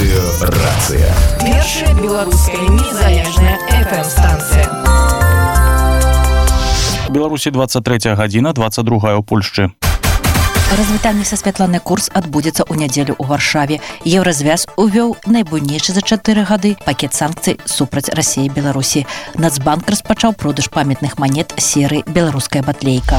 Радыёрацыя. Першая беларуская незалежная FM-станцыя. Беларусі 23 гадзіна, 22 ў Польшчы. Развітанне са Святланай Курс адбудзецца ў нядзелю ў Варшаве. Еўразвяз увёў найбуйнейшы за 4 гады пакет санкцый супраць Расіі і Беларусі. Нацбанк распачаў продаж памятных манет серыі «Беларуская батлейка».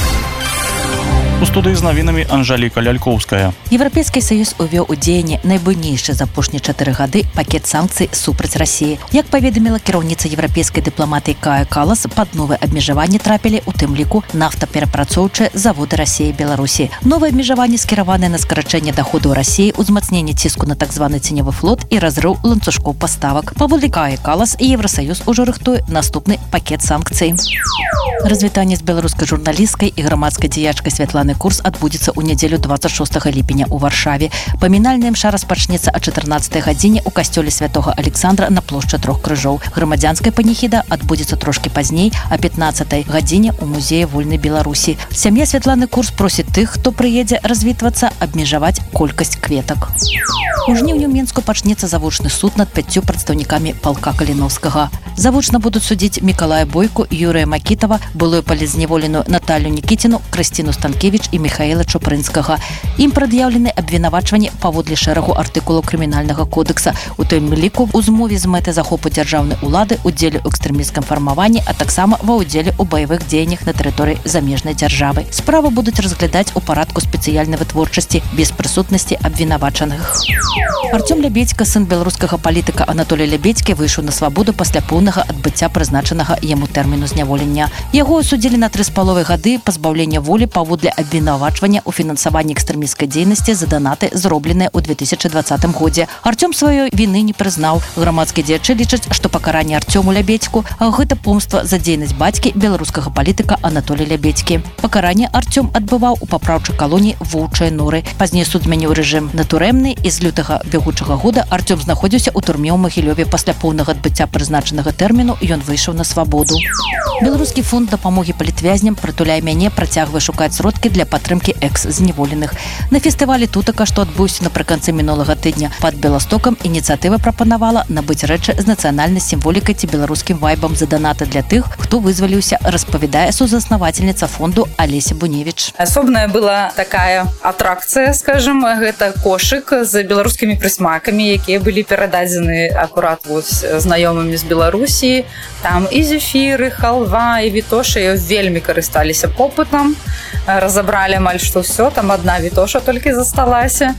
У студыі з навінамі Анжаліка Лялькоўская. Еўрапейскі саюз увёў у дзеянне найбуйнейшы за апошнія 4 гады пакет санкцый супраць Расіі. Як паведаміла кіраўніца еўрапейскай дыпламатыі Кая Калас, пад новыя абмежаванні трапілі у тым ліку нафтаперапрацоўчыя заводы Расіі і Беларусі. Новыя абмежаванні скіраваныя на скарачэнне даходаў Расіі, узмацненне ціску на так званы ценевы флот і разрыў ланцужкоў паставак. Паводле Кая Калас, Еўрасаюз ужо рыхтуе наступны пакет санкцый. Развітанне з беларускай журналісткай і грамадскай дзеячкай Святланай Курс адбудзецца ў нядзелю 26 ліпеня ў Варшаве. Памінальная імша распачнецца о 14 гадзіне ў касцёле святога Александра на плошчы Трох крыжоў. Грамадзянская паніхіда адбудзецца трошкі пазней о 15 гадзіне ў музеі вольнай Беларусі. Сям'я Святланы Курс просіць тых, хто прыедзе развітвацца, абмежаваць колькасць кветак. У жніўні ў Мінску пачнецца завочны суд над 5 прадстаўнікамі палка Каліновскага. Завочна будуць судзіць Мікалая Бойку, Юрыя Макітава, былую палізняволеную Наталью Нікіціну, Крысціну Станкевіч і Михаіла Чупрынскага. Ім прад'яўлены абвінавачванні паводле шэрагу артыкулаў крымінальнага кодекса, у тым ліку ў змове з мэтай захопу дзяржаўнай улады, удзеле ў экстрэмісцкім фармаванні, а таксама ва ўдзеле ў баявых дзеяннях на тэрыторыі замежнай дзяржавы. Справу будуць разглядаць у парадку спецыяльнай вытворчасці без прысутнасці абвінавачаных. Артём Лябедзька, сын беларускага палітыка Анатолія Лябедзькі, выйшаў на свабоду пасля поўнага адбыцця прызначанага яму тэрміну зняволення. Яго асудзілі на 3,5 гады пазбаўлення волі паводле абвінавачвання ў фінансаванні экстрэмісцкай дзейнасці за данаты, зробленыя ў 2020 годзе. Артём сваёй віны не прызнаў. Грамадскія дзеячы лічаць, што пакаранне Артёму Лябедзьку гэта помства за дзейнасць бацькі беларускага палітыка Анатолія Лябедзькі. Пакаранне Артём адбываў у папраўчай калоніі Воўчыя Норы. Пазней суд змяніў рэжым на турэмны, і з лютага бягучага года Артём знаходзіўся ў турме ў Магілёве. Пасля поўнага адбыцця прызначанага тэрміну ён выйшаў на свабоду. Беларускі фонд дапамогі палітвязням «Прытуляй мяне» працягвае шукаць сродкі для падтрымкі экс-зняволеных. На фестывалі «Тутака», што адбыўся напрыканцы мінулага тыдня пад Беластокам, ініцыятыва прапанавала набыць рэчы з нацыянальнай сімволікай ці беларускім вайбам за данаты для тых, хто вызваліўся, распавядае сузаснавательніца фонду Алеся Буневіч. Асобная была такая атракцыя, скажем, гэта кошык з беларускімі прысмакамі, якія былі перададзены акурат знаёмымі з Беларусі. Там і зефіры, халва, і вітоша вельмі карысталіся попытам. Разабралі амаль што ўсё, там адна вітоша толькі засталася.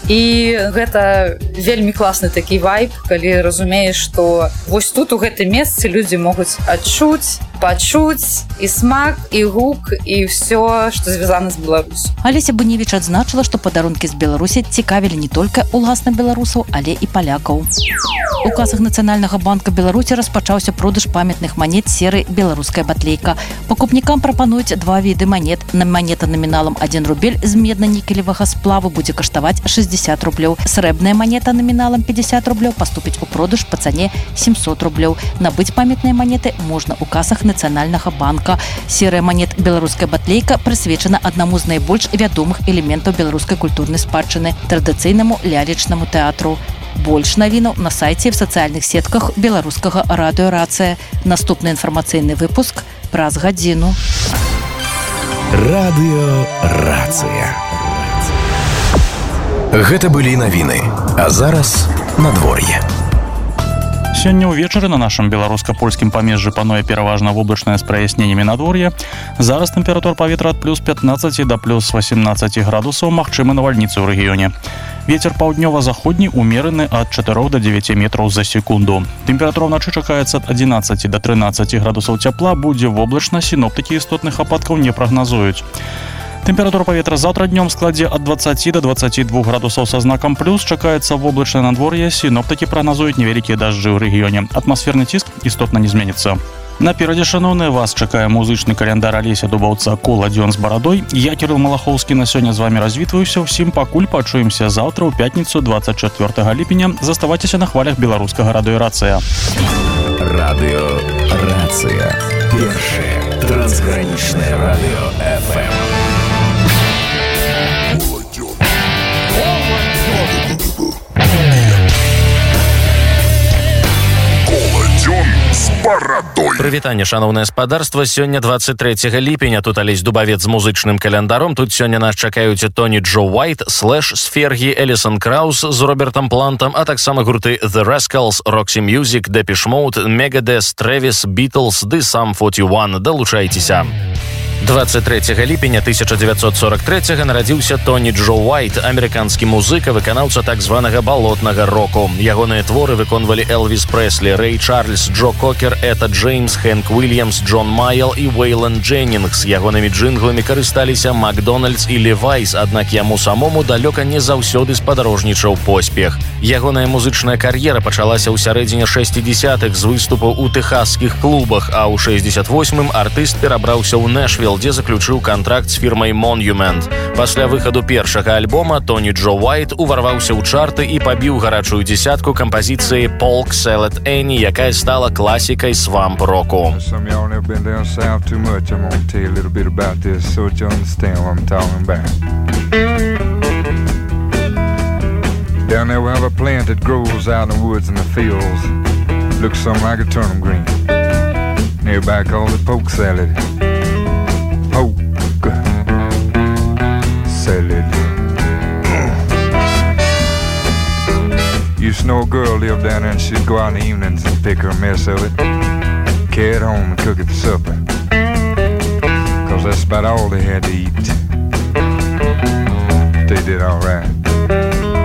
І гэта вельмі класны такі вайб, калі разумееш, што вось тут у гэтым месцы людзі могуць адчуць, пачуць і смак, і гук, і ўсё, што звязана з Беларусю. Алеся Буневіч адзначыла, што падарункі з Беларусі цікавілі не толькі уласна беларусаў, але і палякаў. У касах Нацыянальнага банка Беларусі распачаўся продаж памятных манет серыі «Беларуская батлейка». Пакупнікам прапануюць 2 віды манет. Манета наміналам 1 рубель з медна-нікелевага сплаву будзе каштаваць 60 рублёў. Срэбная манета наміналам 50 рублёў паступіць у продаж па цане 700 рублёў. Набыць памятныя манеты можна ў касах Нацыянальнага банка. Серыя манет «Беларуская батлейка» прысвечана аднаму з найбольш вядомых элементаў беларускай культурнай спадчыны – традыцыйнаму лялечнаму тэатру. Больш навінаў на сайце і в сацыяльных сетках беларускага радыёрацыя. Наступны інфармацыйны выпуск праз гадзіну. Радыёрацыя. Гэта былі навіны. А зараз надвор'е. Сёння ўвечары на нашым беларуска-польскім памежжы пануе пераважна воблачнае з праясненнямі надвор'е. Зараз тэмпература паветра ад плюс 15 да плюс 18 градусаў, магчымы навальніцы ў рэгіёне. Вецер паўднёва-заходні умераны ад 4 до 9 метраў за секунду. Тэмпература ўначы чакаецца ад 11 до 13 градусаў цяпла, будзе воблачна, сіноптыкі істотных ападкаў не прагназуюць. Тэмпература паветра заўтра днём складзе ад 20 до 22 градусаў са знакам плюс, чакаецца воблачнае надвор'е, сіноптыкі прагназуюць невялікія дажджы ў рэгіёне. Атмасферны ціск істотна не зменіцца. Наперадзе, шаноўныя, вас чакае музычны каляндар Алеся Дубаўца «Кола дзён з барадой». Я, Кірыл Малахоўскі, на сёння з вамі развітваюся. Усім пакуль пачуемся заўтра ў пятніцу 24 ліпеня. Заставайцеся на хвалях беларускага радыёрацыя. Радыёрацыя. Першае трансгранічнае радыё FM. барадой. Прывітанне, шановнае спадарства. Сёння 23 ліпеня. Тут Алесь Дубавец з музычным календаром. Тут сёння нас чакаюць Тоні Джо Уайт, Слэш з Фергі, Элісон Краус з Робертам Плантам, а таксама гурты The Rascals, Roxy Music, Depeche Mode, Megadeth, Travis, Beatles, ды Sum 41. Далучайцеся. 23 ліпеня 1943 нарадзіўся Тоні Джо Уайт, амерыканскі музыка, выканаўца так званага балотнага року. Ягоныя творы выконвалі Элвіс Прэслі, Рэй Чарльз, Джо Кокер, Эта Джеймс, Хэнк Уильямс, Джон Майл і Уэйлан Дженнінгс. Ягонымі джынгламі карысталіся Макдональдс і Левайс, аднак яму самому далёка не заўсёды спадарожнічаў поспех. Ягоная музычная кар'ера пачалася ў сярэдзіне 60-х з выступаў у тэхасскіх клубах, а ў 68-м артыст перабраўся ў Нэшвилл, дзе заключыў кантракт з фірмай Monument. Пасля выхаду першага альбома Тоні Джо Уайт уварваўся ў чарты і пабіў гарачую дзесятку кампазіцыі Polk Salad Annie, якая стала класікай свамп-року. Down there we have a plant that grows out in the woods and the fields. Looks something like a turnip green. Everybody calls it poke salad. Poke salad. Used to know a girl lived down there and she'd go out in the evenings and pick her a mess of it, carry it home and cook it for supper. 'Cause that's about all they had to eat. They did all right.